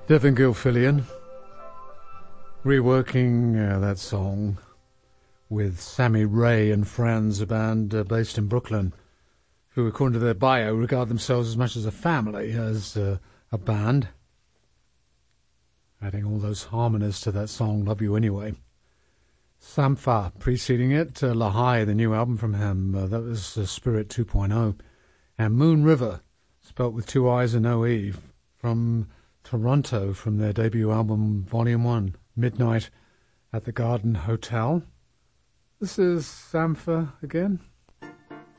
Devin Gilfillian reworking that song with Sammy Ray and Friends, a band based in Brooklyn, who, according to their bio, regard themselves as much as a family as a band. Adding all those harmonies to that song, Love You Anyway. Sampha, preceding it, Lahai, the new album from him, that was Spirit 2.0. And Moon River, spelt with two I's and no E, from Toronto, from their debut album, Volume 1, Midnight at the Garden Hotel. This is Sampha again.